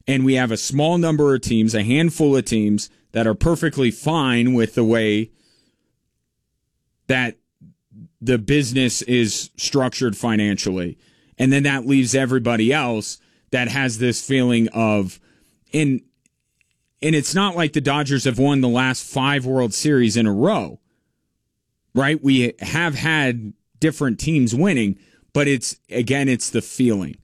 And we have a small number of teams, a handful of teams, that are perfectly fine with the way that the business is structured financially. And then that leaves everybody else that has this feeling of, and it's not like the Dodgers have won the last 5 World Series in a row, right? We have had different teams winning, but it's the feeling,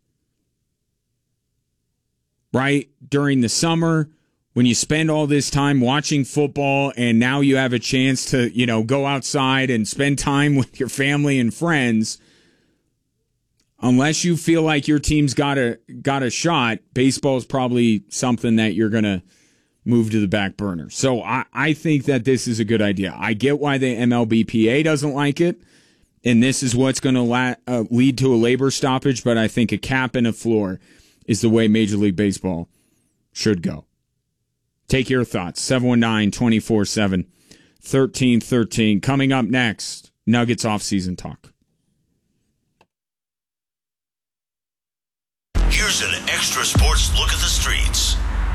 right? During the summer, when you spend all this time watching football and now you have a chance to, go outside and spend time with your family and friends, unless you feel like your team's got a shot, baseball is probably something that you're going to move to the back burner. So I think that this is a good idea. I get why the MLBPA doesn't like it, and this is what's going to lead to a labor stoppage, but I think a cap and a floor is the way Major League Baseball should go. Take your thoughts. 719-247-1313. Coming up next, Nuggets offseason talk. Here's an extra sports look at the streets.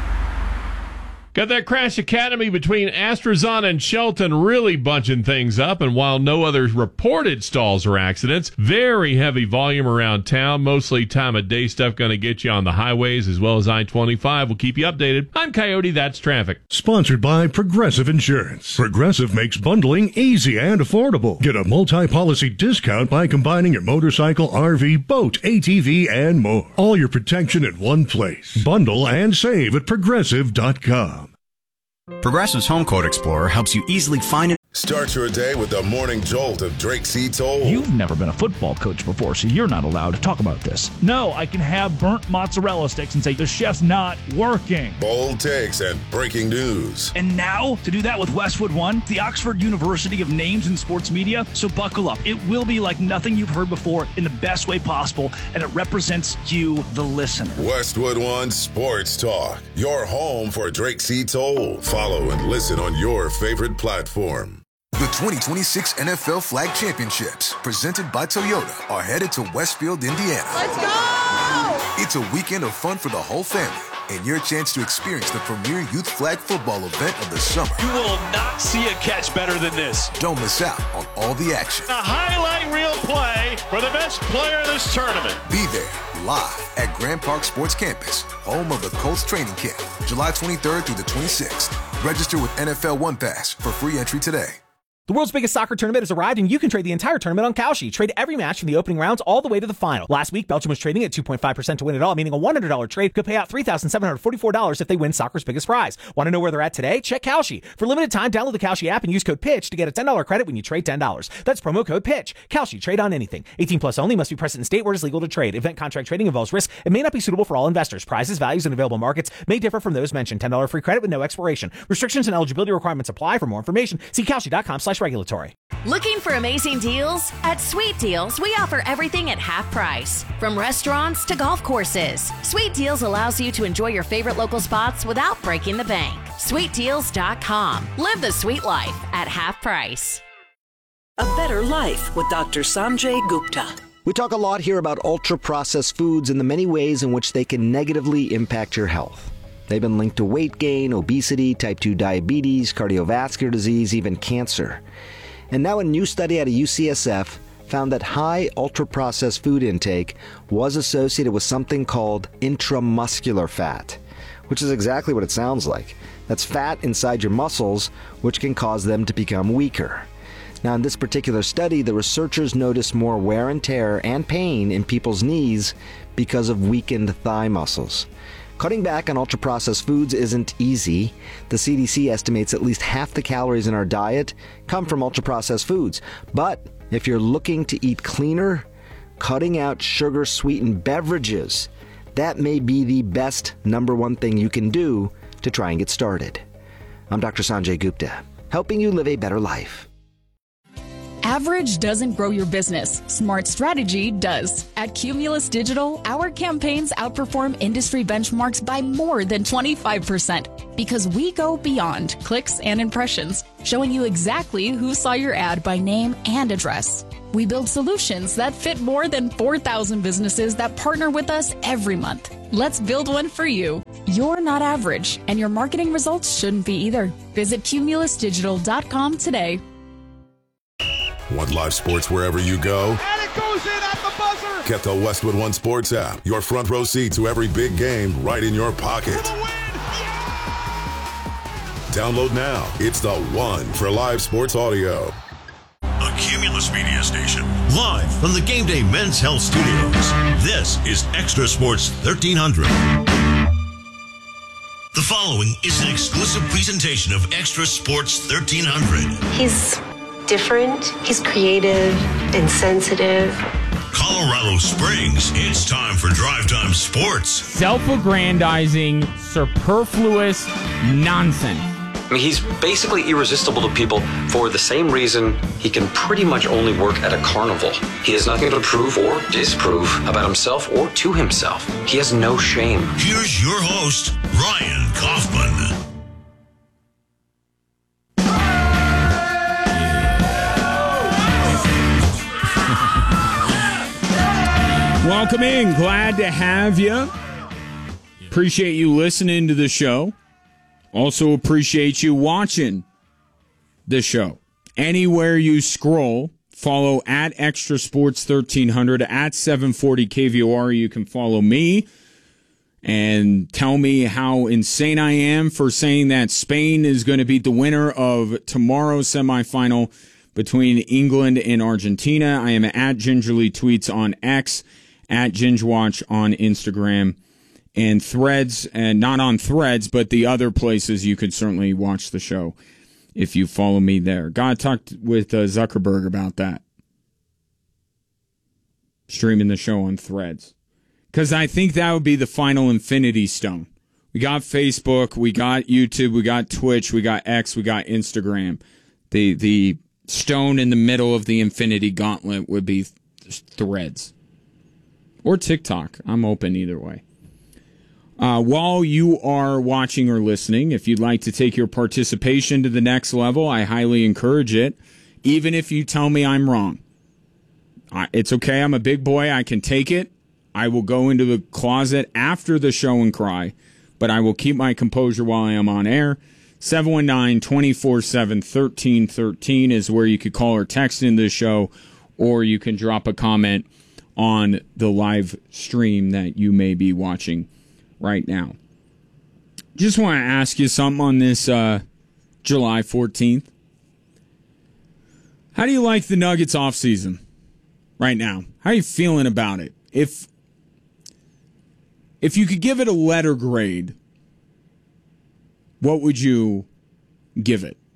Got that Crash Academy between Astrazon and Shelton really bunching things up, and while no other reported stalls or accidents, very heavy volume around town, mostly time of day stuff going to get you on the highways as well as I-25. We'll keep you updated. I'm Coyote, that's traffic. Sponsored by Progressive Insurance. Progressive makes bundling easy and affordable. Get a multi-policy discount by combining your motorcycle, RV, boat, ATV, and more. All your protection in one place. Bundle and save at Progressive.com. Progressive's Home Quote Explorer helps you easily find it. Start your day with the morning jolt of Drake C. Toll. You've never been a football coach before, so you're not allowed to talk about this. No, I can have burnt mozzarella sticks and say the chef's not working. Bold takes and breaking news. And now, to do that with Westwood One, the Oxford University of Names in Sports Media. So buckle up. It will be like nothing you've heard before in the best way possible, and it represents you, the listener. Westwood One Sports Talk, your home for Drake C. Toll. Follow and listen on your favorite platform. The 2026 NFL Flag Championships, presented by Toyota, are headed to Westfield, Indiana. Let's go! It's a weekend of fun for the whole family and your chance to experience the premier youth flag football event of the summer. You will not see a catch better than this. Don't miss out on all the action. A highlight reel play for the best player in this tournament. Be there live at Grand Park Sports Campus, home of the Colts training camp, July 23rd through the 26th. Register with NFL One Pass for free entry today. The world's biggest soccer tournament has arrived, and you can trade the entire tournament on Kalshi. Trade every match from the opening rounds all the way to the final. Last week, Belgium was trading at 2.5% to win it all, meaning a $100 trade could pay out $3,744 if they win soccer's biggest prize. Want to know where they're at today? Check Kalshi. For limited time, download the Kalshi app and use code PITCH to get a $10 credit when you trade $10. That's promo code PITCH. Kalshi. Trade on anything. 18 plus only. Must be present in state where it is legal to trade. Event contract trading involves risk and may not be suitable for all investors. Prizes, values, and available markets may differ from those mentioned. $10 free credit with no expiration. Restrictions and eligibility requirements apply. For more information, see Kalshi.com/regulatory. Looking for amazing deals? At Sweet Deals, we offer everything at half price. From restaurants to golf courses, Sweet Deals allows you to enjoy your favorite local spots without breaking the bank. SweetDeals.com. Live the sweet life at half price. A better life with Dr. Sanjay Gupta. We talk a lot here about ultra-processed foods and the many ways in which they can negatively impact your health. They've been linked to weight gain, obesity, type 2 diabetes, cardiovascular disease, even cancer. And now a new study out of UCSF found that high ultra-processed food intake was associated with something called intramuscular fat, which is exactly what it sounds like. That's fat inside your muscles, which can cause them to become weaker. Now, in this particular study, the researchers noticed more wear and tear and pain in people's knees because of weakened thigh muscles. Cutting back on ultra-processed foods isn't easy. The CDC estimates at least half the calories in our diet come from ultra-processed foods. But if you're looking to eat cleaner, cutting out sugar-sweetened beverages, that may be the best number one thing you can do to try and get started. I'm Dr. Sanjay Gupta, helping you live a better life. Average doesn't grow your business. Smart strategy does. At Cumulus Digital, our campaigns outperform industry benchmarks by more than 25% because we go beyond clicks and impressions, showing you exactly who saw your ad by name and address. We build solutions that fit more than 4,000 businesses that partner with us every month. Let's build one for you. You're not average, and your marketing results shouldn't be either. Visit cumulusdigital.com today. Want live sports wherever you go? And it goes in at the buzzer. Get the Westwood One Sports app. Your front row seat to every big game right in your pocket. Download now. It's the one for live sports audio. A Cumulus Media Station. Live from the Game Day Men's Health Studios. This is Extra Sports 1300. The following is an exclusive presentation of Extra Sports 1300. He's different. He's creative and sensitive. Colorado Springs, it's time for Drive Time Sports. Self-aggrandizing, superfluous nonsense. I mean, he's basically irresistible to people for the same reason he can pretty much only work at a carnival. He has nothing to prove or disprove about himself or to himself. He has no shame. Here's your host, Ryan Kaufman. Welcome in. Glad to have you. Appreciate you listening to the show. Also appreciate you watching the show. Anywhere you scroll, follow at Extra Sports 1300, at 740 KVOR. You can follow me and tell me how insane I am for saying that Spain is going to beat the winner of tomorrow's semifinal between England and Argentina. I am at Gingerly Tweets on X, at Gingewatch on Instagram. And Threads, and not on Threads, but the other places you could certainly watch the show if you follow me there. God talked with Zuckerberg about that. Streaming the show on Threads. Because I think that would be the final infinity stone. We got Facebook, we got YouTube, we got Twitch, we got X, we got Instagram. The stone in the middle of the infinity gauntlet would be Threads. Or TikTok. I'm open either way. While you are watching or listening, if you'd like to take your participation to the next level, I highly encourage it, even if you tell me I'm wrong. It's okay. I'm a big boy. I can take it. I will go into the closet after the show and cry, but I will keep my composure while I am on air. 719-247-1313 is where you could call or text in the show, or you can drop a comment on the live stream that you may be watching right now. Just want to ask you something on this July 14th. How do you like the Nuggets offseason right now? How are you feeling about it? If you could give it a letter grade, what would you give it?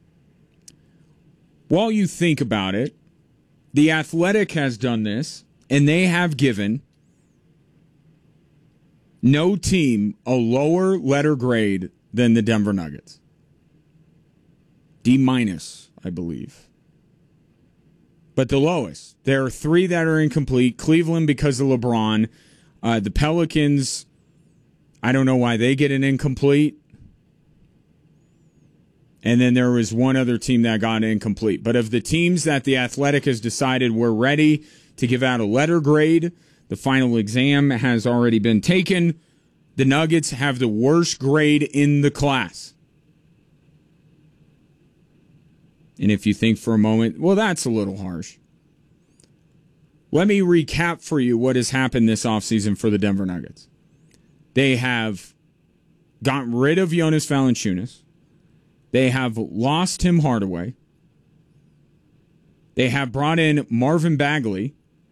While you think about it, The Athletic has done this, and they have given no team a lower letter grade than the Denver Nuggets. D-, I believe. But the lowest. There are 3 that are incomplete. Cleveland because of LeBron. The Pelicans, I don't know why they get an incomplete. And then there was one other team that got incomplete. But of the teams that the Athletic has decided we're ready to give out a letter grade, the final exam has already been taken. The Nuggets have the worst grade in the class. And if you think for a moment, well, that's a little harsh. Let me recap for you what has happened this offseason for the Denver Nuggets. They have gotten rid of Jonas Valanciunas. They have lost Tim Hardaway. They have brought in Marvin Bagley,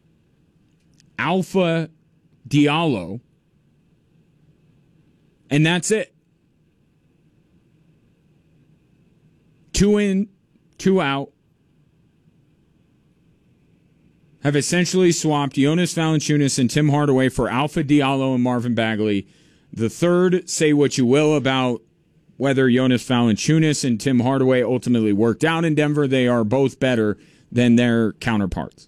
Alpha Diallo, and that's it. 2 in, 2 out. Have essentially swapped Jonas Valanciunas and Tim Hardaway for Alpha Diallo and Marvin Bagley. The third, say what you will about whether Jonas Valanciunas and Tim Hardaway ultimately worked out in Denver. They are both better than their counterparts.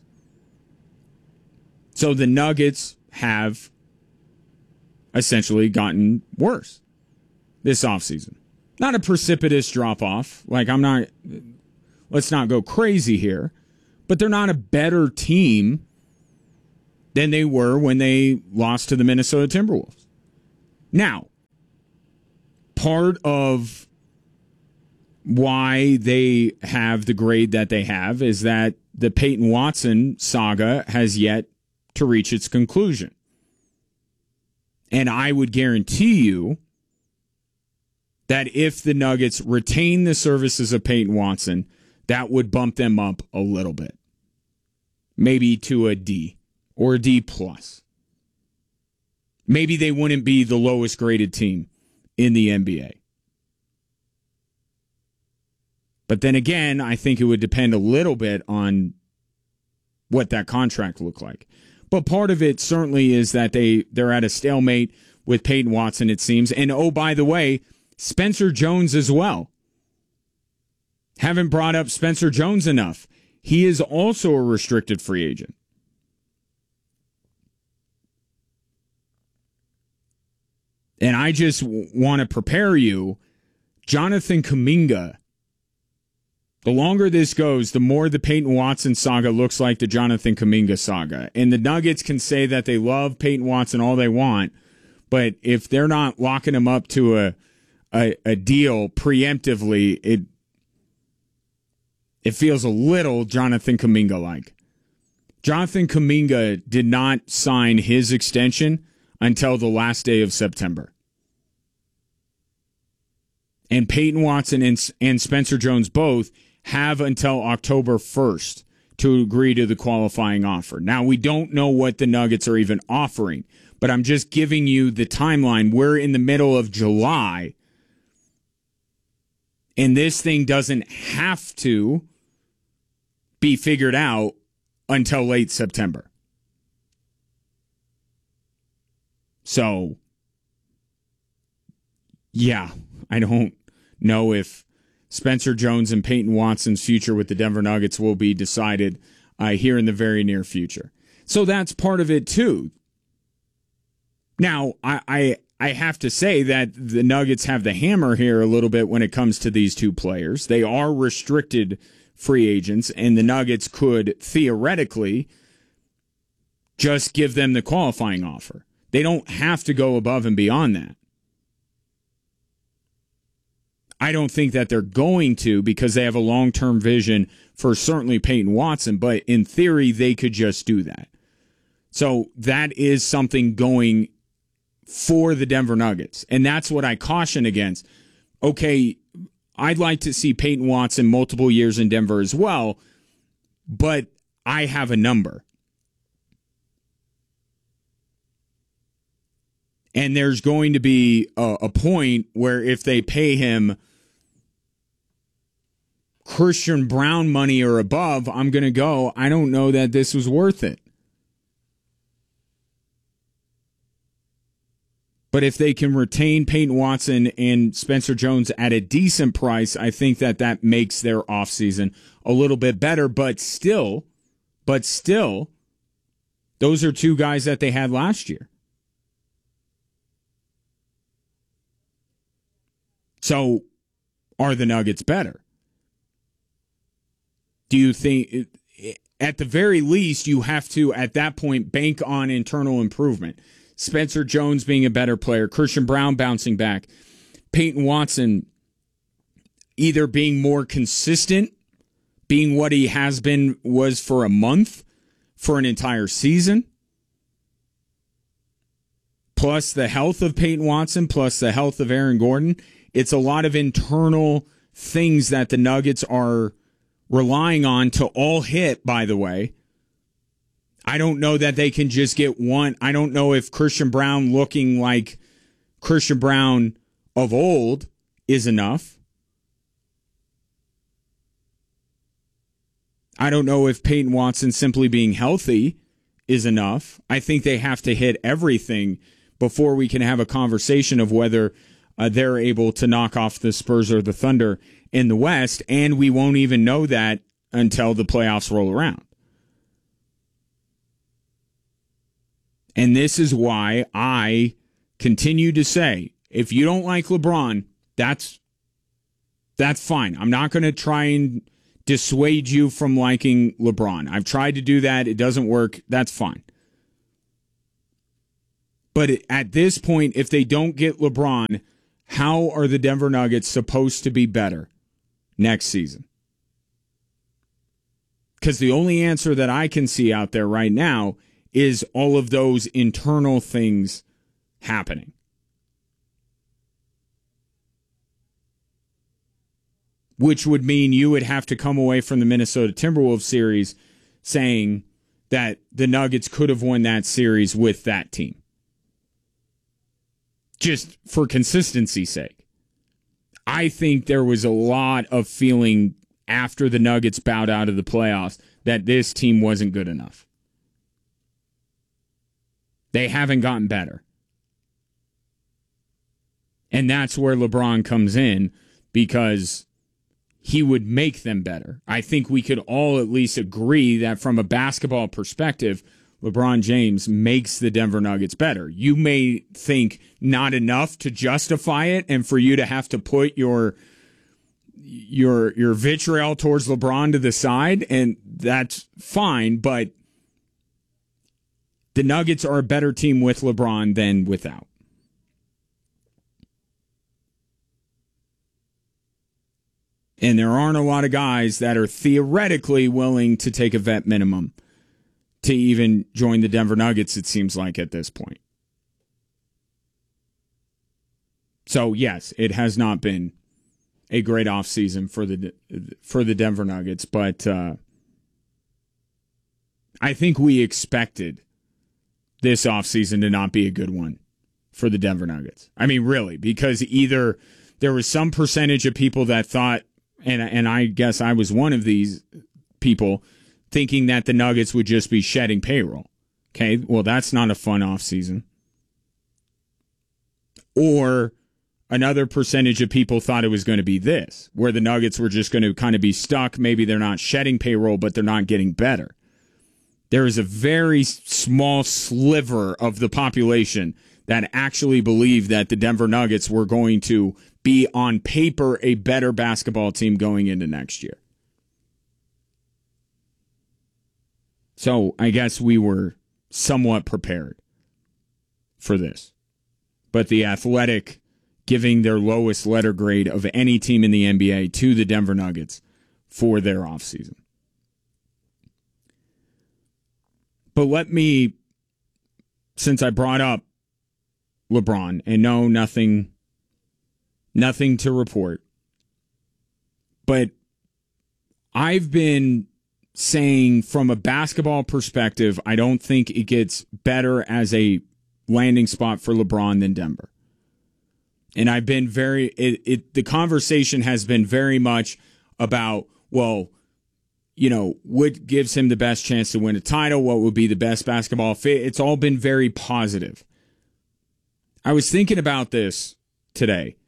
So the Nuggets have essentially gotten worse this offseason. Not a precipitous drop-off. Let's not go crazy here. but they're not a better team than they were when they lost to the Minnesota Timberwolves. Now, part of why they have the grade that they have is that the Peyton Watson saga has yet to reach its conclusion. And I would guarantee you that if the Nuggets retain the services of Peyton Watson, that would bump them up a little bit. Maybe to a D or a D+. Maybe they wouldn't be the lowest graded team in the NBA. But then again, I think it would depend a little bit on what that contract looked like. But part of it certainly is that they're at a stalemate with Peyton Watson, it seems. And oh, by the way, Spencer Jones as well. Haven't brought up Spencer Jones enough. He is also a restricted free agent. And I just want to prepare you, Jonathan Kuminga. The longer this goes, the more the Peyton Watson saga looks like the Jonathan Kuminga saga. And the Nuggets can say that they love Peyton Watson all they want, but if they're not locking him up to a deal preemptively, it feels a little Jonathan Kuminga-like. Jonathan Kuminga did not sign his extension until the last day of September. And Peyton Watson and Spencer Jones both have until October 1st to agree to the qualifying offer. Now, we don't know what the Nuggets are even offering, but I'm just giving you the timeline. We're in the middle of July, and this thing doesn't have to be figured out until late September. So, yeah, I don't know if Spencer Jones and Peyton Watson's future with the Denver Nuggets will be decided here in the very near future. So that's part of it, too. Now, I have to say that the Nuggets have the hammer here a little bit when it comes to these two players. They are restricted free agents, and the Nuggets could theoretically just give them the qualifying offer. They don't have to go above and beyond that. I don't think that they're going to because they have a long-term vision for certainly Peyton Watson, but in theory, they could just do that. So that is something going for the Denver Nuggets, and that's what I caution against. Okay, I'd like to see Peyton Watson multiple years in Denver as well, but I have a number. And there's going to be a point where if they pay him Christian Brown money or above, I'm going to go, I don't know that this was worth it. But if they can retain Peyton Watson and Spencer Jones at a decent price, I think that makes their offseason a little bit better. But still, those are two guys that they had last year. So, are the Nuggets better? Do you think, at the very least, you have to, at that point, bank on internal improvement? Spencer Jones being a better player, Christian Brown bouncing back, Peyton Watson either being more consistent, being what he was for a month, for an entire season, plus the health of Peyton Watson, plus the health of Aaron Gordon. It's a lot of internal things that the Nuggets are relying on to all hit, by the way. I don't know that they can just get one. I don't know if Christian Brown looking like Christian Brown of old is enough. I don't know if Peyton Watson simply being healthy is enough. I think they have to hit everything before we can have a conversation of whether they're able to knock off the Spurs or the Thunder in the West, and we won't even know that until the playoffs roll around. And this is why I continue to say, if you don't like LeBron, that's fine. I'm not going to try and dissuade you from liking LeBron. I've tried to do that. It doesn't work. That's fine. But at this point, if they don't get LeBron, how are the Denver Nuggets supposed to be better next season? Because the only answer that I can see out there right now is all of those internal things happening. Which would mean you would have to come away from the Minnesota Timberwolves series saying that the Nuggets could have won that series with that team. Just for consistency's sake. I think there was a lot of feeling after the Nuggets bowed out of the playoffs that this team wasn't good enough. They haven't gotten better. And that's where LeBron comes in, because he would make them better. I think we could all at least agree that from a basketball perspective, LeBron James makes the Denver Nuggets better. You may think not enough to justify it, and for you to have to put your vitriol towards LeBron to the side, and that's fine, but the Nuggets are a better team with LeBron than without. And there aren't a lot of guys that are theoretically willing to take a vet minimum to even join the Denver Nuggets, it seems like, at this point. So, yes, it has not been a great offseason for the Denver Nuggets, but I think we expected this offseason to not be a good one for the Denver Nuggets. I mean, really, because either there was some percentage of people that thought, and I guess I was one of these people, thinking that the Nuggets would just be shedding payroll. Okay, well, that's not a fun offseason. Or another percentage of people thought it was going to be this, where the Nuggets were just going to kind of be stuck. Maybe they're not shedding payroll, but they're not getting better. There is a very small sliver of the population that actually believed that the Denver Nuggets were going to be on paper a better basketball team going into next year. So I guess we were somewhat prepared for this. But the Athletic giving their lowest letter grade of any team in the NBA to the Denver Nuggets for their offseason. But let me, since I brought up LeBron, and no, nothing to report, but I've been saying from a basketball perspective, I don't think it gets better as a landing spot for LeBron than Denver. And I've been the conversation has been very much about, well, you know, what gives him the best chance to win a title? What would be the best basketball fit? It's all been very positive. I was thinking about this today.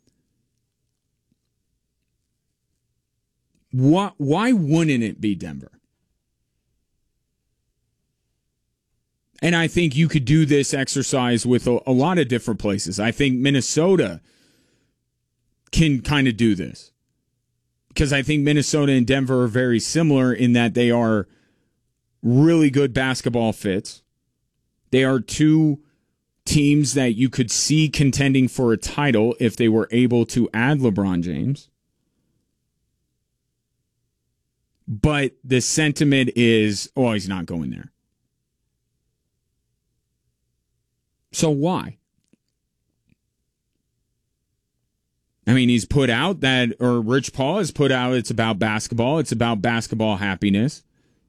Why wouldn't it be Denver? And I think you could do this exercise with a lot of different places. I think Minnesota can kind of do this, because I think Minnesota and Denver are very similar in that they are really good basketball fits. They are two teams that you could see contending for a title if they were able to add LeBron James. But the sentiment is, oh, he's not going there. So why? I mean, he's put out that, or Rich Paul has put out, it's about basketball. It's about basketball happiness.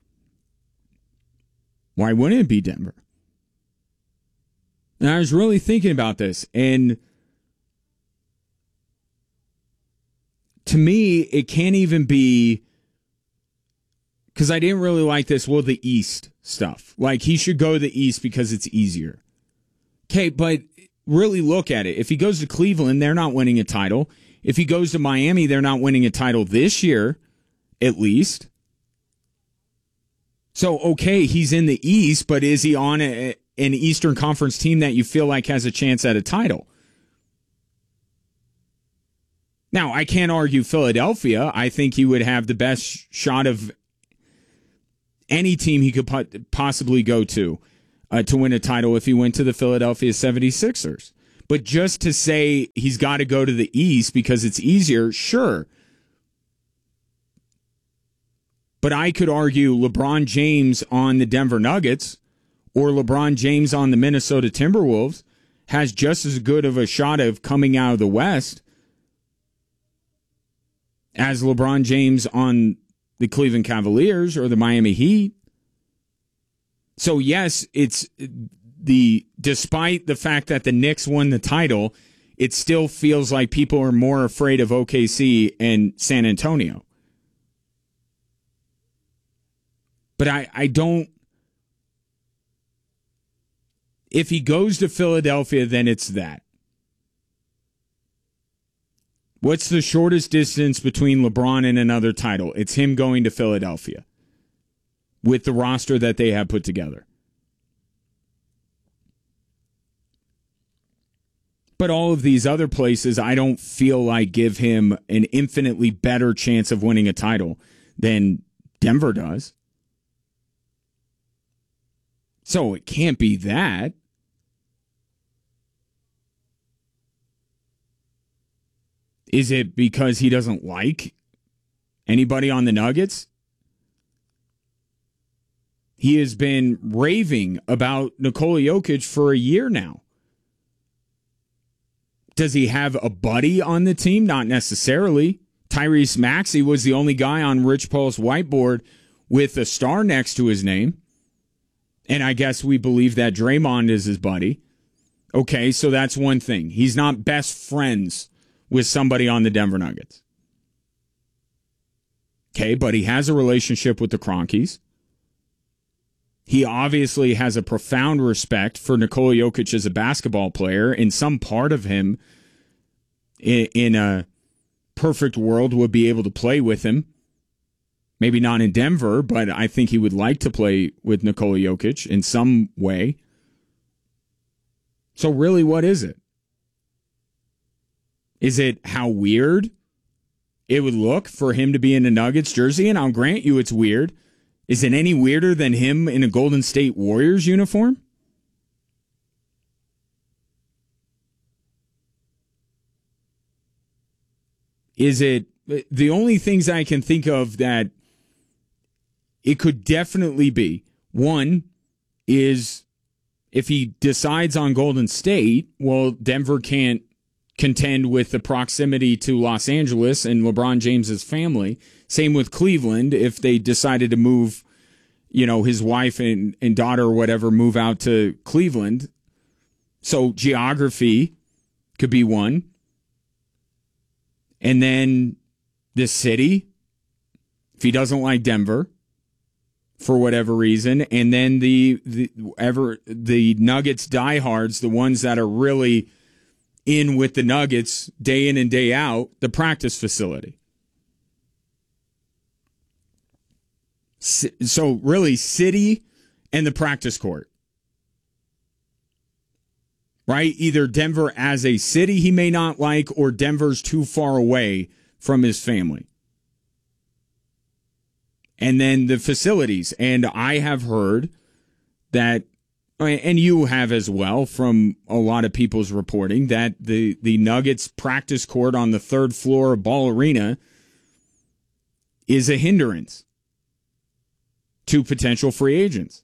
Why wouldn't it be Denver? And I was really thinking about this, and to me, it can't even be, because I didn't really like this, well, the East stuff. Like, he should go to the East because it's easier. Okay, but really look at it. If he goes to Cleveland, they're not winning a title. If he goes to Miami, they're not winning a title this year, at least. So, okay, he's in the East, but is he on an Eastern Conference team that you feel like has a chance at a title? Now, I can't argue Philadelphia. I think he would have the best shot of any team he could possibly go to win a title if he went to the Philadelphia 76ers. But just to say he's got to go to the East because it's easier, sure. But I could argue LeBron James on the Denver Nuggets or LeBron James on the Minnesota Timberwolves has just as good of a shot of coming out of the West as LeBron James on the Cleveland Cavaliers or the Miami Heat. So yes, despite the fact that the Knicks won the title, it still feels like people are more afraid of OKC and San Antonio. But I don't. If he goes to Philadelphia, then it's that. What's the shortest distance between LeBron and another title? It's him going to Philadelphia with the roster that they have put together. But all of these other places, I don't feel like give him an infinitely better chance of winning a title than Denver does. So it can't be that. Is it because he doesn't like anybody on the Nuggets? He has been raving about Nikola Jokic for a year now. Does he have a buddy on the team? Not necessarily. Tyrese Maxey was the only guy on Rich Paul's whiteboard with a star next to his name. And I guess we believe that Draymond is his buddy. Okay, so that's one thing. He's not best friends with somebody on the Denver Nuggets. Okay, but he has a relationship with the Cronkies. He obviously has a profound respect for Nikola Jokic as a basketball player, and some part of him in a perfect world would be able to play with him. Maybe not in Denver, but I think he would like to play with Nikola Jokic in some way. So really, what is it? Is it how weird it would look for him to be in a Nuggets jersey? And I'll grant you it's weird. Is it any weirder than him in a Golden State Warriors uniform? Is it the only things I can think of that it could definitely be? One is if he decides on Golden State, well, Denver can't contend with the proximity to Los Angeles and LeBron James's family. Same with Cleveland. If they decided to move, his wife and daughter or whatever, move out to Cleveland. So geography could be one. And then the city, if he doesn't like Denver for whatever reason. And then the Nuggets diehards, the ones that are really in with the Nuggets day in and day out, the practice facility. So really, city and the practice court. Right? Either Denver as a city he may not like, or Denver's too far away from his family. And then the facilities. And I have heard that, and you have as well from a lot of people's reporting, that the Nuggets practice court on the third floor of Ball Arena is a hindrance to potential free agents.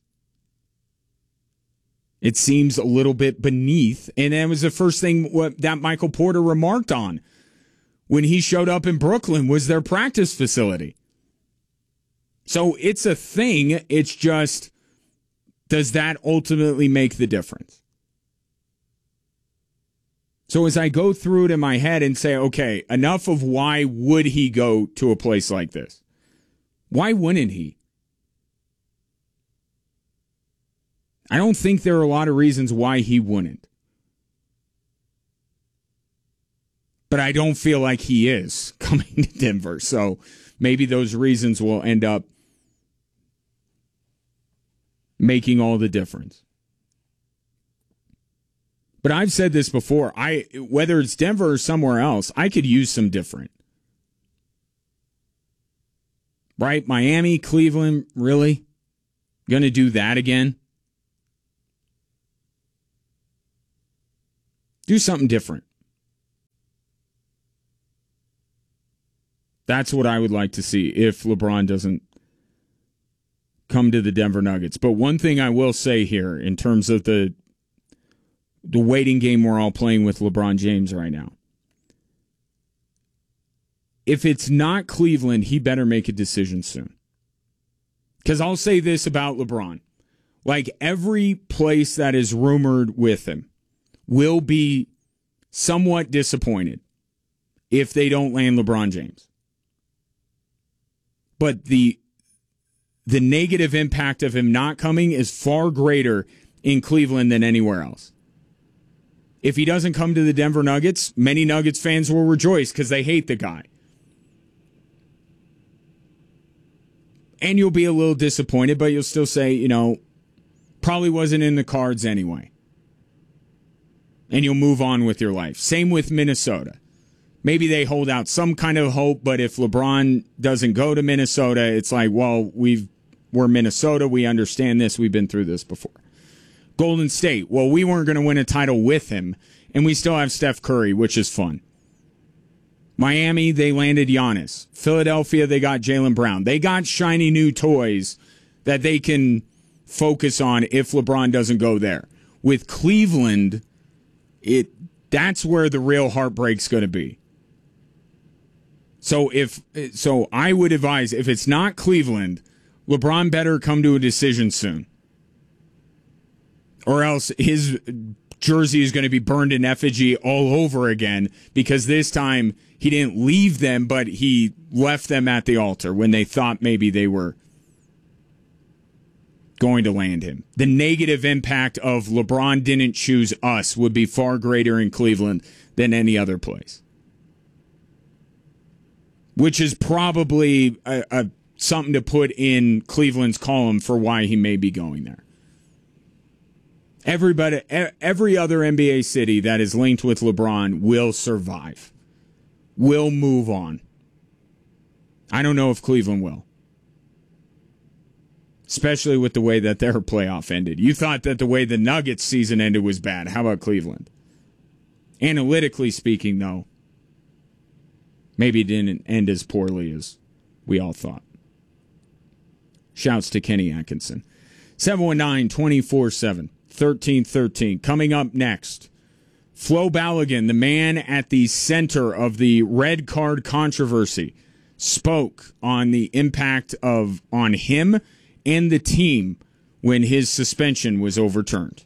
It seems a little bit beneath, and that was the first thing that Michael Porter remarked on when he showed up in Brooklyn, was their practice facility. So it's a thing. It's just, does that ultimately make the difference? So as I go through it in my head and say, okay, enough of why would he go to a place like this? Why wouldn't he? I don't think there are a lot of reasons why he wouldn't. But I don't feel like he is coming to Denver. So maybe those reasons will end up making all the difference. But I've said this before. Whether it's Denver or somewhere else, I could use some different. Right? Miami, Cleveland, really? Going to do that again? Do something different. That's what I would like to see if LeBron doesn't come to the Denver Nuggets. But one thing I will say here in terms of the waiting game we're all playing with LeBron James right now. If it's not Cleveland, he better make a decision soon. Because I'll say this about LeBron. Like, every place that is rumored with him will be somewhat disappointed if they don't land LeBron James. But the negative impact of him not coming is far greater in Cleveland than anywhere else. If he doesn't come to the Denver Nuggets, many Nuggets fans will rejoice because they hate the guy. And you'll be a little disappointed, but you'll still say, probably wasn't in the cards anyway. And you'll move on with your life. Same with Minnesota. Maybe they hold out some kind of hope, but if LeBron doesn't go to Minnesota, it's like, well, we're Minnesota. We understand this. We've been through this before. Golden State. Well, we weren't going to win a title with him, and we still have Steph Curry, which is fun. Miami, they landed Giannis. Philadelphia, they got Jaylen Brown. They got shiny new toys that they can focus on if LeBron doesn't go there. With Cleveland, that's where the real heartbreak's going to be. So I would advise, if it's not Cleveland, LeBron better come to a decision soon. Or else his jersey is going to be burned in effigy all over again, because this time he didn't leave them, but he left them at the altar when they thought maybe they were going to land him. The negative impact of LeBron didn't choose us would be far greater in Cleveland than any other place. Which is probably something to put in Cleveland's column for why he may be going there. Every other NBA city that is linked with LeBron will survive, will move on. I don't know if Cleveland will. Especially with the way that their playoff ended. You thought that the way the Nuggets season ended was bad. How about Cleveland? Analytically speaking, though, maybe it didn't end as poorly as we all thought. Shouts to Kenny Atkinson. 719-24-7. 1313. Coming up next, Flo Balogun, the man at the center of the red card controversy, spoke on the impact on him and the team when his suspension was overturned.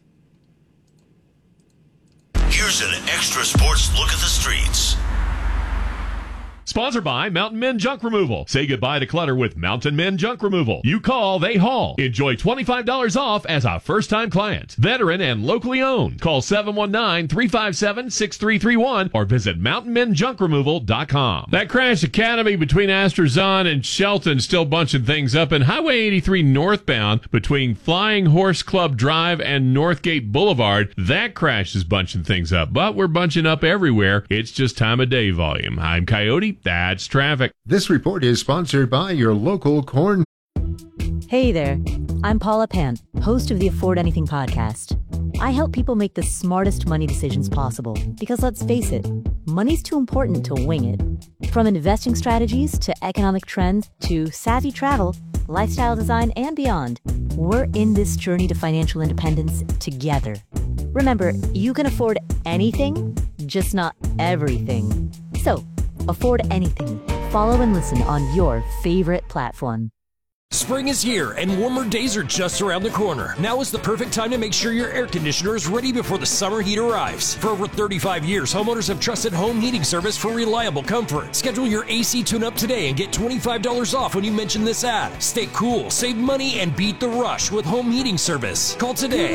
Here's an extra sports look at the streets. Sponsored by Mountain Men Junk Removal. Say goodbye to clutter with Mountain Men Junk Removal. You call, they haul. Enjoy $25 off as a first-time client. Veteran and locally owned. Call 719-357-6331 or visit mountainmenjunkremoval.com. That Crash Academy between Astrazon and Shelton still bunching things up, and Highway 83 northbound between Flying Horse Club Drive and Northgate Boulevard. That crash is bunching things up, but we're bunching up everywhere. It's just time of day volume. I'm Coyote. That's traffic. This report is sponsored by your local corn. Hey there. I'm Paula Pan, host of the Afford Anything podcast. I help people make the smartest money decisions possible because, let's face it, money's too important to wing it. From investing strategies to economic trends to savvy travel, lifestyle design, and beyond, we're in this journey to financial independence together. Remember, you can afford anything, just not everything. So, afford anything. Follow and listen on your favorite platform. Spring is here and warmer days are just around the corner. Now is the perfect time to make sure your air conditioner is ready before the summer heat arrives. For over 35 years, homeowners have trusted Home Heating Service for reliable comfort. Schedule your AC tune-up today and get $25 off when you mention this ad. Stay cool, save money, and beat the rush with Home Heating Service. Call today.